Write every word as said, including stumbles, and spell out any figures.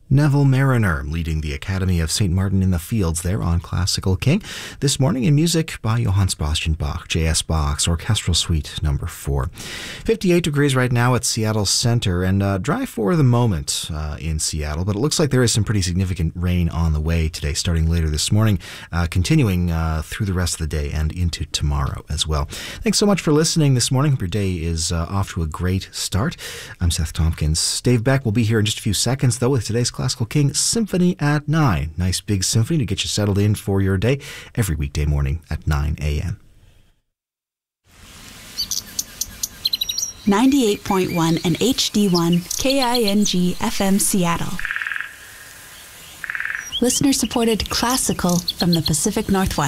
Neville Mariner leading the Academy of Saint Martin in the Fields there on Classical King. This morning in music by Johann Sebastian Bach, J S. Bach's Orchestral Suite number four. fifty-eight degrees right now at Seattle Center, and uh, dry for the moment uh, in Seattle, but it looks like there is some pretty significant rain on the way today, starting later this morning, uh, continuing uh, through the rest of the day and into tomorrow as well. Thanks so much for listening this morning. Hope your day is uh, off to a great start. I'm Seth Tompkins. Dave Beck will be here in just a few seconds, though, with today's Classical King Symphony at nine. Nice big symphony to get you settled in for your day every weekday morning at nine a.m. ninety-eight point one and H D one K I N G F M Seattle. Listener-supported classical from the Pacific Northwest.